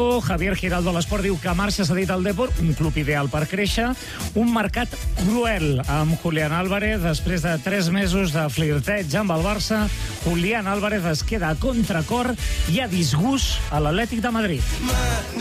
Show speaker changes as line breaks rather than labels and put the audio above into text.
Giraldo. Javier Giraldo a l'Esport diu que Marxa s'ha dit al Depor, un club ideal per créixer. Un mercat cruel amb Julián Álvarez. Després de 3 mesos de flirteig amb el Barça, Julián Álvarez es queda a contracor i a disgust a l'Atlètic de Madrid.